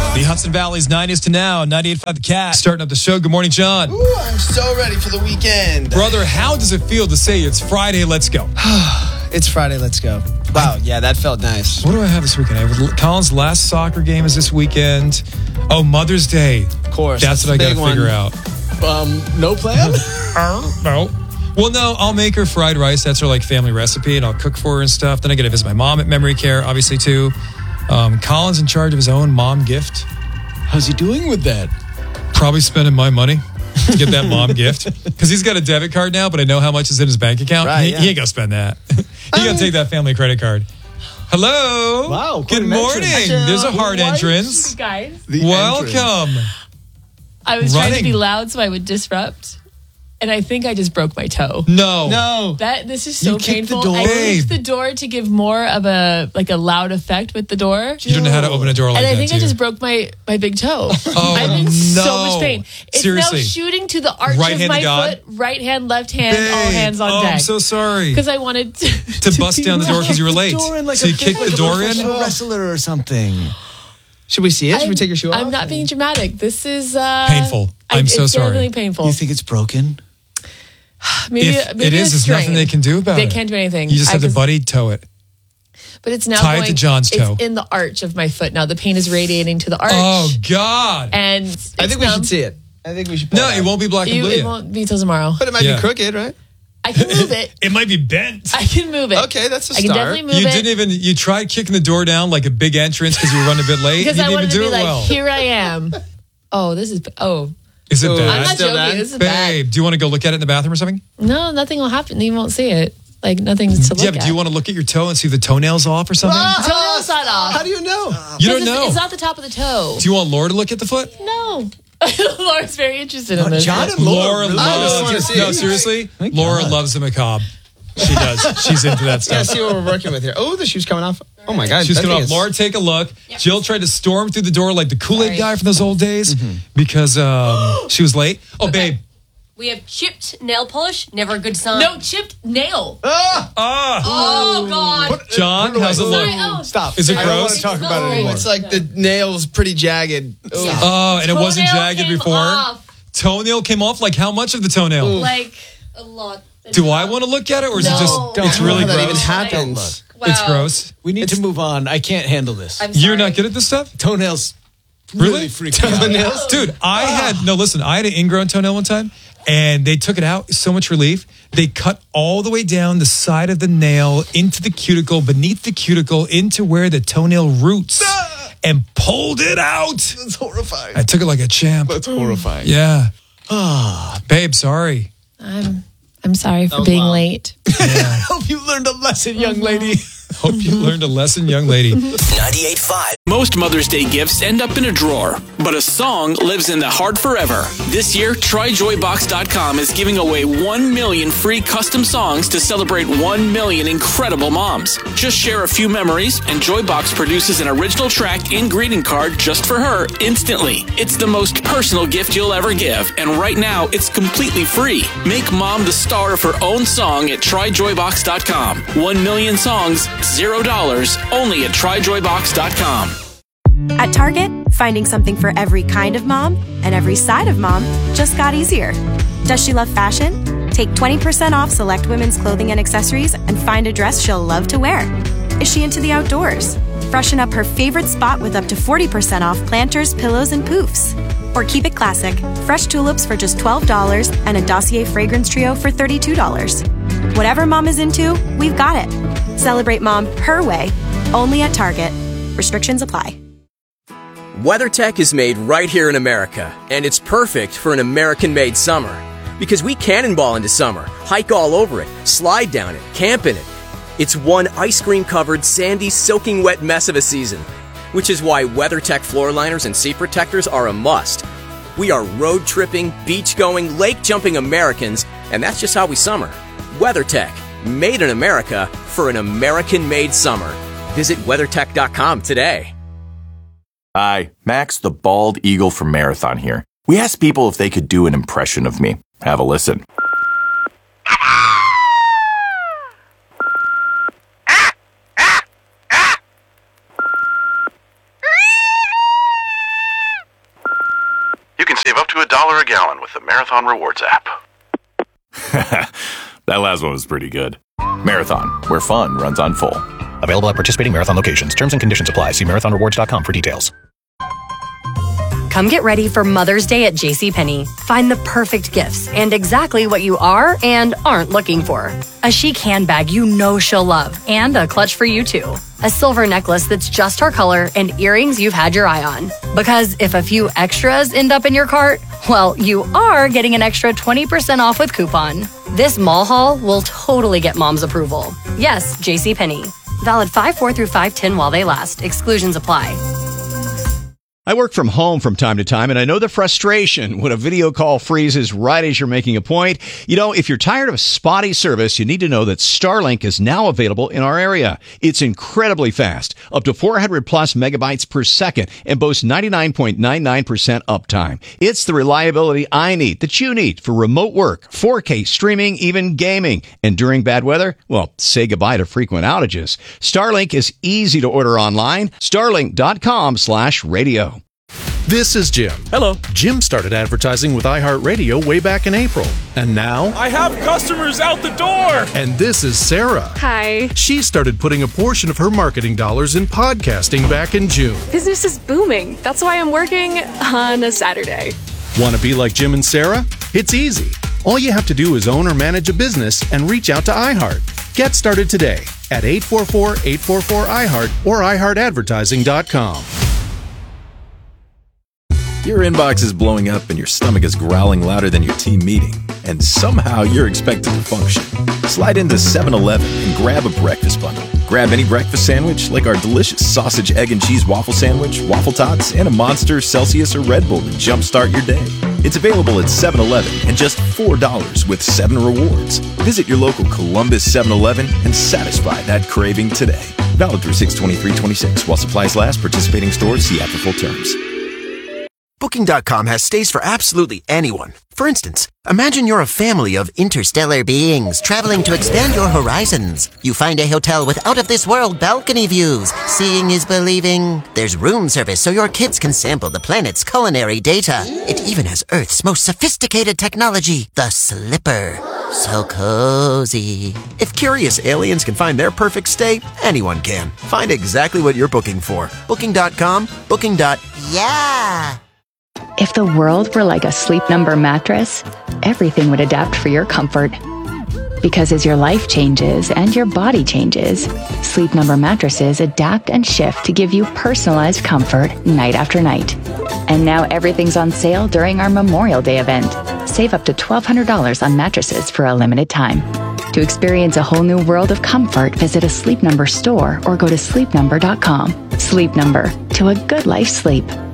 The Hudson Valley's 90s to now, 98.5 The Cat. Starting up the show. Good morning, John. Ooh, I'm so ready for the weekend. Brother, how does it feel to say it's Friday, let's go? It's Friday, let's go. Wow, yeah, that felt nice. What do I have this weekend? I have Colin's last soccer game is this weekend. Oh, Mother's Day. Of course. That's what I got to figure out. No plan? No. Well, no, I'll make her fried rice. That's her like family recipe, and I'll cook for her and stuff. Then I get to visit my mom at memory care, obviously, too. Colin's in charge of his own mom gift. How's he doing with that? Probably spending my money to get that mom gift. Because he's got a debit card now, but I know how much is in his bank account. Right, He ain't going to spend that. He got to take that family credit card. Hello. Wow. Good morning. There's a hard entrance. Guys, Welcome. I was trying to be loud so I would disrupt, and I think I just broke my toe. No. This is so You kicked the painful. door? I Babe. kicked the door to give more of a loud effect with the door. You don't know how to open a door like And that, I think too. I just broke my big toe. Oh, I'm in so no. much pain. It's Seriously. now shooting to the arch Right of hand my to God? foot. Right hand, left hand, Babe. all hands on Oh, deck. I'm so sorry. Because I wanted To bust down the door because you were late. So you kicked the door in? Wrestler or something. Should we see it? Should we take your shoe off? I'm not being dramatic. This is Painful. I'm so it's sorry. definitely painful. You think it's broken? maybe If it is, a there's nothing strain. they can do about it. They can't do anything. You just have to buddy toe it. But it's now Tie it to going, John's toe. It's in the arch of my foot now. The pain is radiating to the arch. Oh, God. And I think we should see it. I think we should. No, it won't be black and blue It yet. won't be till tomorrow. But it might Yeah. be crooked, right? I can move it. It might be bent. I can move it. Okay, that's a I can start. definitely move You it. didn't even, you tried kicking the door down like a big entrance because you were running a bit late. You because didn't I even wanted to do be it like, well. here I am. Is it I'm bad? not Still joking. bad? This is bad. Babe, do you want to go look at it in the bathroom or something? No, nothing will happen. You won't see it. Like nothing's to look Yeah, but at. do you want to look at your toe and see the toenails off or something? Toenail's not off. How do you know? You don't Because know. It's not the top of the toe. Do you want Laura to look at the foot? No. Laura's very interested in this. John and Laura really loves. wanna see No, it. seriously, Thank Laura God. loves the macabre. She does. She's into that Yeah, stuff. see what we're working with here. Oh, the shoe's coming off. Oh my God. She's that going thing to is- Laura, take a look. Jill tried to storm through the door like the Kool-Aid Sorry. guy from those old days because she was late. Oh, babe. We have chipped nail polish. Never a good sign. No, chipped nail. Oh, God. John, how's it look? Sorry, oh. Stop. Is it I don't want gross? to talk about it Oh, anymore. it's It's like the nail's pretty jagged. Oh, and it wasn't Toenail jagged came before? off. Toenail came off? Like how much of the toenail? Like, A lot. Do I want to look at it or is it No. just, Don't. it's really that even gross? happens. wow. It's gross. We need to move on. I can't handle this. I'm sorry. You're not good at this stuff? Toenails Really? really freak me out. Toenails? Dude, I had an ingrown toenail one time and they took it out. So much relief. They cut all the way down the side of the nail into the cuticle, beneath the cuticle, into where the toenail roots and pulled it out. That's horrifying. I took it like a champ. That's horrifying. Yeah. Babe, sorry. I'm sorry for being late. I hope you learned a lesson, young lady. Hope you learned a lesson, young lady. 98.5. Most Mother's Day gifts end up in a drawer, but a song lives in the heart forever. This year, TryJoyBox.com is giving away 1 million free custom songs to celebrate 1 million incredible moms. Just share a few memories, and Joybox produces an original track and greeting card just for her instantly. It's the most personal gift you'll ever give, and right now, it's completely free. Make mom the star of her own song at TryJoyBox.com. 1 million songs, $0, only at TryJoyBox.com. At Target, finding something for every kind of mom and every side of mom just got easier. Does she love fashion? Take 20% off select women's clothing and accessories and find a dress she'll love to wear. Is she into the outdoors? Freshen up her favorite spot with up to 40% off planters, pillows, and poofs. Or keep it classic, fresh tulips for just $12 and a Dossier fragrance trio for $32. Whatever mom is into, we've got it. Celebrate mom her way, only at Target. Restrictions apply. WeatherTech is made right here in America, and it's perfect for an American-made summer. Because we cannonball into summer, hike all over it, slide down it, camp in it. It's one ice cream-covered, sandy, soaking wet mess of a season, which is why WeatherTech floor liners and seat protectors are a must. We are road-tripping, beach-going, lake-jumping Americans, and that's just how we summer. WeatherTech, made in America for an American-made summer. Visit WeatherTech.com today. Hi, Max the Bald Eagle from Marathon here. We asked people if they could do an impression of me. Have a listen. save up to $1 a gallon with the Marathon Rewards app. That last one was pretty good. Marathon, where fun runs on full. Available at participating Marathon locations. Terms and conditions apply. See marathonrewards.com for details. Come get ready for Mother's Day at JCPenney. Find the perfect gifts and exactly what you are and aren't looking for. A chic handbag you know she'll love and a clutch for you too. A silver necklace that's just her color and earrings you've had your eye on. Because if a few extras end up in your cart, well, you are getting an extra 20% off with coupon. This mall haul will totally get mom's approval. Yes, JCPenney. Valid 5/4 through 5/10 while they last. Exclusions apply. I work from home from time to time, and I know the frustration when a video call freezes right as you're making a point. You know, if you're tired of spotty service, you need to know that Starlink is now available in our area. It's incredibly fast, up to 400 plus megabytes per second, and boasts 99.99% uptime. It's the reliability I need, that you need, for remote work, 4K streaming, even gaming. And during bad weather, well, say goodbye to frequent outages. Starlink is easy to order online. Starlink.com/radio. This is Jim. Hello. Jim started advertising with iHeartRadio way back in April. And now... I have customers out the door! And this is Sarah. Hi. She started putting a portion of her marketing dollars in podcasting back in June. Business is booming. That's why I'm working on a Saturday. Want to be like Jim and Sarah? It's easy. All you have to do is own or manage a business and reach out to iHeart. Get started today at 844-844-iHeart or iHeartAdvertising.com. Your inbox is blowing up and your stomach is growling louder than your team meeting, and somehow you're expected to function. Slide into 7-Eleven and grab a breakfast bundle. Grab any breakfast sandwich like our delicious sausage, egg, and cheese waffle sandwich, waffle tots, and a Monster, Celsius, or Red Bull to jumpstart your day. It's available at 7-Eleven and just $4 with 7 rewards. Visit your local Columbus 7-Eleven and satisfy that craving today. Valid through 6/23/26 while supplies last. Participating stores, see app for full terms. Booking.com has stays for absolutely anyone. For instance, imagine you're a family of interstellar beings traveling to expand your horizons. You find a hotel with out-of-this-world balcony views. Seeing is believing. There's room service so your kids can sample the planet's culinary data. It even has Earth's most sophisticated technology, the Slipper. So cozy. If curious aliens can find their perfect stay, anyone can. Find exactly what you're booking for. Booking.com, booking.yeah. If the world were like a Sleep Number mattress, everything would adapt for your comfort. Because as your life changes and your body changes, Sleep Number mattresses adapt and shift to give you personalized comfort night after night. And now everything's on sale during our Memorial Day event. Save up to $1,200 on mattresses for a limited time. To experience a whole new world of comfort, visit a Sleep Number store or go to sleepnumber.com. Sleep Number, to a good life sleep.